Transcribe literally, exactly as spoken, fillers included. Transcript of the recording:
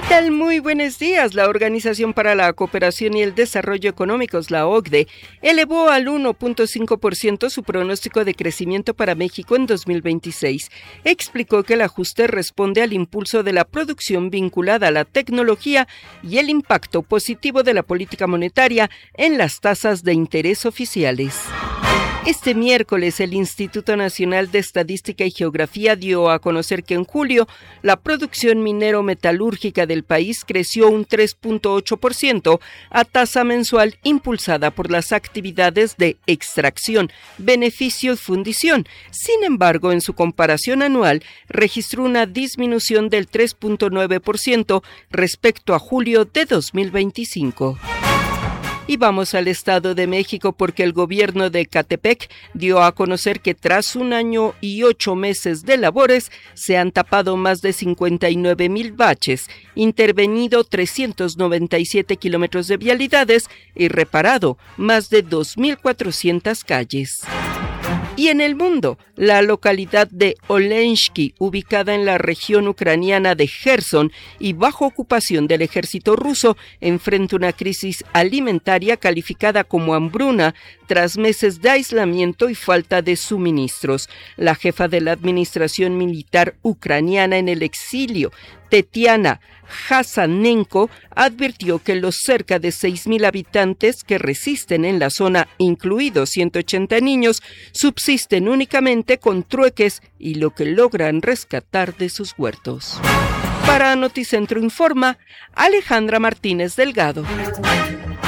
tal? Muy buenos días. La Organización para la Cooperación y el Desarrollo Económicos, la O C D E, elevó al uno punto cinco por ciento su pronóstico de crecimiento para México en dos mil veintiséis. Explicó que el ajuste responde al impulso de la producción vinculada a la tecnología y el impacto positivo de la política monetaria en las tasas de interés oficiales. Este miércoles, el Instituto Nacional de Estadística y Geografía dio a conocer que en julio la producción minero-metalúrgica del país creció un tres punto ocho por ciento a tasa mensual impulsada por las actividades de extracción, beneficio y fundición. Sin embargo, en su comparación anual, registró una disminución del tres punto nueve por ciento respecto a julio de dos mil veinticinco. Y vamos al Estado de México porque el gobierno de Ecatepec dio a conocer que tras un año y ocho meses de labores se han tapado más de cincuenta y nueve mil baches, intervenido trescientos noventa y siete kilómetros de vialidades y reparado más de dos mil cuatrocientas calles. Y en el mundo, la localidad de Olensky, ubicada en la región ucraniana de Gerson y bajo ocupación del ejército ruso, enfrenta una crisis alimentaria calificada como hambruna tras meses de aislamiento y falta de suministros. La jefa de la administración militar ucraniana en el exilio, Tetiana Hasanenko, advirtió que los cerca de seis mil habitantes que resisten en la zona, incluidos ciento ochenta niños, subsisten únicamente con trueques y lo que logran rescatar de sus huertos. Para Noticentro Informa, Alejandra Martínez Delgado.